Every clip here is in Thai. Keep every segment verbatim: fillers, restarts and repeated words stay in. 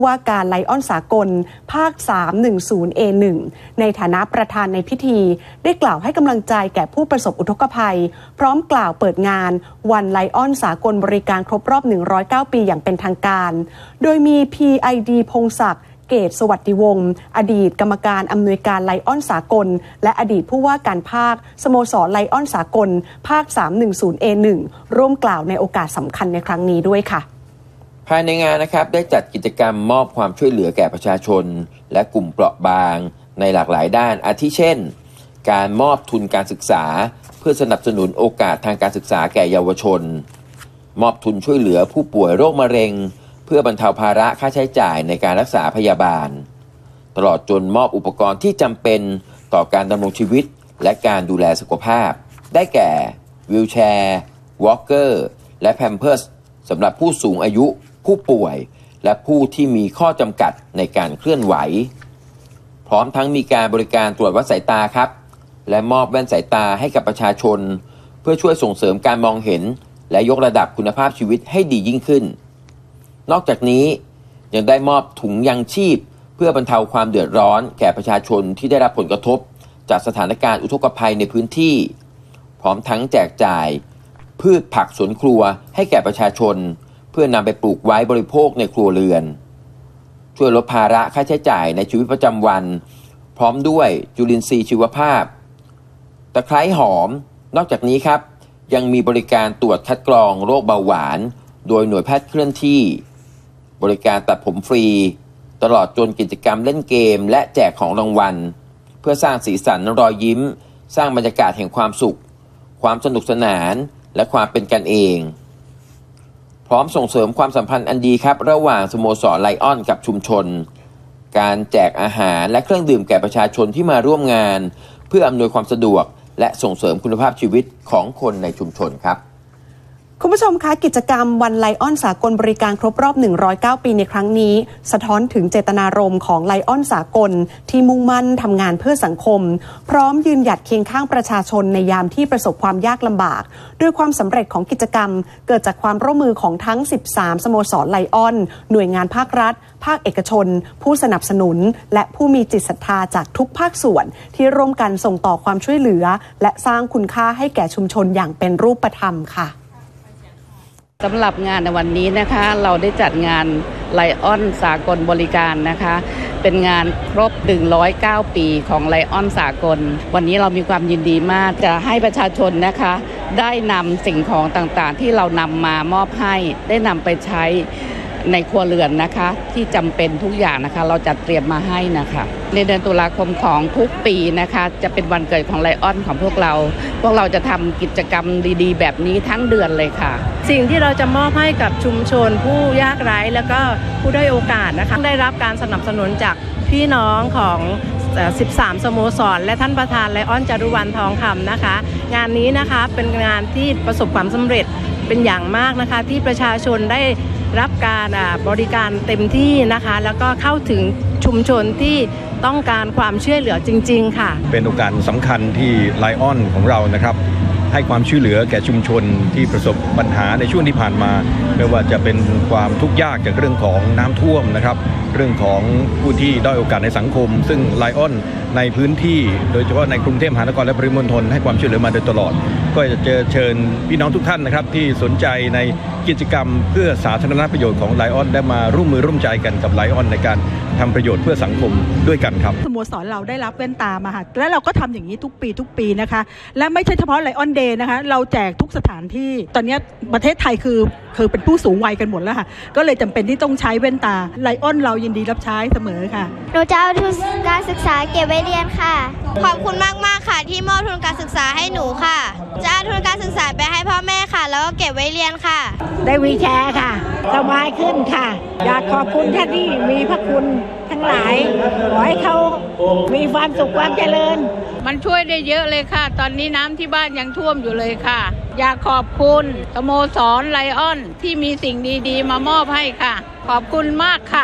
ว่าการไลออนสากลภาค สามหนึ่งศูนย์ เอ หนึ่ง ในฐานะประธานในพิธีได้กล่าวให้กำลังใจแก่ผู้ประสบอุทกภัยพร้อมกล่าวเปิดงานวันไลออนสากลบริการครบรอบหนึ่งร้อยเก้าปีอย่างเป็นทางการโดยมี พี ไอ ดี พงศักดิ์เกตสวัสดิวงศ์อดีตกรรมการอำนวยการไลออนสากลและอดีตผู้ว่าการภาคสโมสรไลออนสากลภาค สามหนึ่งศูนย์ เอ หนึ่ง ร่วมกล่าวในโอกาสสำคัญในครั้งนี้ด้วยค่ะภายในงานนะครับได้จัดกิจกรรมมอบความช่วยเหลือแก่ประชาชนและกลุ่มเปราะบางในหลากหลายด้านอาทิเช่นการมอบทุนการศึกษาเพื่อสนับสนุนโอกาสทางการศึกษาแก่เยาวชนมอบทุนช่วยเหลือผู้ป่วยโรคมะเร็งเพื่อบรรเทาภาระค่าใช้จ่ายในการรักษาพยาบาลตลอดจนมอบอุปกรณ์ที่จำเป็นต่อการดำรงชีวิตและการดูแลสุขภาพได้แก่วีลแชร์วอล์กเกอร์และแพมเพิร์สสำหรับผู้สูงอายุผู้ป่วยและผู้ที่มีข้อจำกัดในการเคลื่อนไหวพร้อมทั้งมีการบริการตรวจวัดสายตาครับและมอบแว่นสายตาให้กับประชาชนเพื่อช่วยส่งเสริมการมองเห็นและยกระดับคุณภาพชีวิตให้ดียิ่งขึ้นนอกจากนี้ยังได้มอบถุงยังชีพเพื่อบรรเทาความเดือดร้อนแก่ประชาชนที่ได้รับผลกระทบจากสถานการณ์อุทกภัยในพื้นที่พร้อมทั้งแจกจ่ายพืชผักสวนครัวให้แก่ประชาชนเพื่อนำไปปลูกไว้บริโภคในครัวเรือนช่วยลดภาระค่าใช้จ่ายในชีวิตประจำวันพร้อมด้วยจุลินทรีย์ชีวภาพตะไคร้หอมนอกจากนี้ครับยังมีบริการตรวจคัดกรองโรคเบาหวานโดยหน่วยแพทย์เคลื่อนที่บริการตัดผมฟรีตลอดจนกิจกรรมเล่นเกมและแจกของรางวัลเพื่อสร้างสีสันรอยยิ้มสร้างบรรยากาศแห่งความสุขความสนุกสนานและความเป็นกันเองพร้อมส่งเสริมความสัมพันธ์อันดีครับระหว่างสโมสรไลออนกับชุมชนการแจกอาหารและเครื่องดื่มแก่ประชาชนที่มาร่วมงานเพื่ออำนวยความสะดวกและส่งเสริมคุณภาพชีวิตของคนในชุมชนครับคุณผู้ชมคะกิจกรรมวันไลออนสากลบริการครบรอบหนึ่งร้อยเก้าปีในครั้งนี้สะท้อนถึงเจตนารมณ์ของไลออนสากลที่มุ่งมั่นทำงานเพื่อสังคมพร้อมยืนหยัดเคียงข้างประชาชนในยามที่ประสบความยากลำบากด้วยความสำเร็จของกิจกรรมเกิดจากความร่วมมือของทั้งสิบสามสโมสรไลออนหน่วยงานภาครัฐภาคเอกชนผู้สนับสนุนและผู้มีจิตศรัทธาจากทุกภาคส่วนที่ร่วมกันส่งต่อความช่วยเหลือและสร้างคุณค่าให้แก่ชุมชนอย่างเป็นรูปธรรมค่ะสำหรับงานในวันนี้นะคะเราได้จัดงานไลออนสากลบริการนะคะเป็นงานครบหนึ่งร้อยเก้าปีของไลออนสากลวันนี้เรามีความยินดีมากจะให้ประชาชนนะคะได้นำสิ่งของต่างๆที่เรานำมามอบให้ได้นำไปใช้ในครัวเรือนนะคะที่จำเป็นทุกอย่างนะคะเราจัดเตรียมมาให้นะคะในเดือนตุลาคมของทุกปีนะคะจะเป็นวันเกิดของไลออนของพวกเราพวกเราจะทำกิจกรรมดีๆแบบนี้ทั้งเดือนเลยค่ะสิ่งที่เราจะมอบให้กับชุมชนผู้ยากไร้แล้วก็ผู้ด้อยโอกาสนะคะได้รับการสนับสนุนจากพี่น้องของสิบสามสโมสรและท่านประธานไลออนจารุวรรณทองคำนะคะงานนี้นะคะเป็นงานที่ประสบความสำเร็จเป็นอย่างมากนะคะที่ประชาชนได้รับการบริการเต็มที่นะคะแล้วก็เข้าถึงชุมชนที่ต้องการความช่วยเหลือจริงๆค่ะเป็นโอกาสสำคัญที่ไลออนของเรานะครับให้ความช่วยเหลือแก่ชุมชนที่ประสบปัญหาในช่วงที่ผ่านมาไม่ว่าจะเป็นความทุกข์ยากจากเรื่องของน้ำท่วมนะครับเรื่องของผู้ที่ด้อยโอกาสในสังคมซึ่งไลออนในพื้นที่โดยเฉพาะในกรุงเทพมหานครและปริมณฑลให้ความช่วยเหลือมาโดยตลอดก็จะเจอเชิญพี่น้องทุกท่านนะครับที่สนใจในกิจกรรมเพื่อสาธารณประโยชน์ของไลออนได้มาร่วมมือร่วมใจกันกับไลออนในการทำประโยชน์เพื่อสังคมด้วยกันครับสโมสรเราได้รับแว่นตามาค่ะและเราก็ทำอย่างนี้ทุกปีทุกปีนะคะและไม่ใช่เฉพาะไลออนเดย์นะคะเราแจกทุกสถานที่ตอนนี้ประเทศไทยคือคือเป็นผู้สูงวัยกันหมดแล้วค่ะก็เลยจำเป็นที่ต้องใช้แว่นตาไลออนเรายินดีรับใช้เสมอค่ะหนูจะเอาทุนการศึกษาเก็บไว้เรียนค่ะขอบคุณมากๆค่ะที่มอบทุนการศึกษาให้หนูค่ะจะเอาทุนการศึกษาไปให้พ่อแม่ค่ะแล้วก็เก็บไว้เรียนค่ะได้วีลแชร์ค่ะสบายขึ้นค่ะอยากขอบคุณท่านที่มีพระคุณทั้งหลายขอให้เขามีความสุขความเจริญมันช่วยได้เยอะเลยค่ะตอนนี้น้ำที่บ้านยังท่วมอยู่เลยค่ะอยากขอบคุณสโมสรไลออนที่มีสิ่งดีๆมามอบให้ค่ะขอบคุณมากค่ะ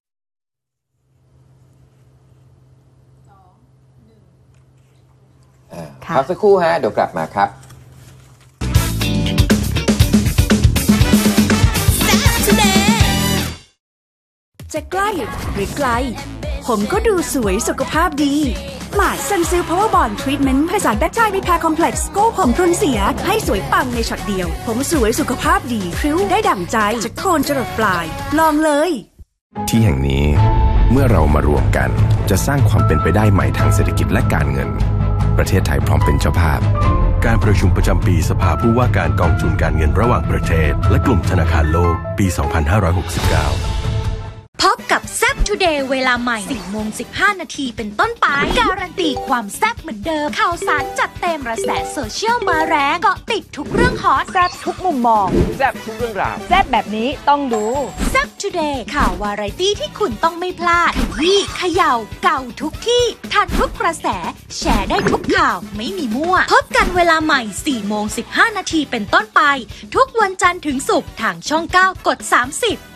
พักสักครู่ฮะเดี๋ยวกลับมาครับจะใกล้หรือไกลผมก็ดูสวยสุขภาพดีใหม่ซันซิลพาวเวอร์บอนด์ทรีทเมนต์ผสานแบคไทรีแพร์คอมเพล็กซ์โก้ผมพรุนเสียให้สวยปังในช็อตเดียวผมสวยสุขภาพดีพริ้วได้ดั่งใจจากโคนจรดปลายลองเลยที่แห่งนี้เมื่อเรามารวมกันจะสร้างความเป็นไปได้ใหม่ทางเศรษฐกิจและการเงินประเทศไทยพร้อมเป็นเจ้าภาพการประชุมประจำปีสภาผู้ว่าการกองทุนการเงินระหว่างประเทศและกลุ่มธนาคารโลกปี สองพันห้าร้อยหกสิบเก้าพบกับแซ่บทูเดย์เวลาใหม่ สี่โมงสิบห้า นาทีเป็นต้นไปการันตีความแซ่บเหมือนเดิมข่าวสารจัดเต็มกระแสโซเชียลมาแรงเกาะติดทุกเรื่องฮอตแซ่บทุกมุมมองแซ่บทุกเรื่องราวแซ่บแบบนี้ต้องดูแซ่บทูเดย์ข่าววาไรตี้ที่คุณต้องไม่พลาดขยี้เขย่าเก่าทุกที่ทันทุกกระแสแชร์ได้ทุกข่าวไม่มีมั่วพบกันเวลาใหม่ สี่โมงสิบห้า นาทีเป็นต้นไปทุกวันจันทร์ถึงศุกร์ทางช่องเก้ากดสามสิบ